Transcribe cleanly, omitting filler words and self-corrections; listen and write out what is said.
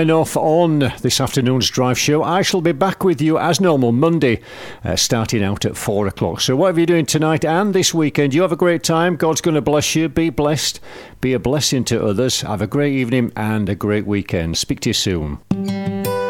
sign off on this afternoon's drive show. I shall be back with you as normal Monday, starting out at 4 o'clock. So whatever you're doing tonight and this weekend, you have a great time. God's going to bless you. Be blessed. Be a blessing to others. Have a great evening and a great weekend. Speak to you soon.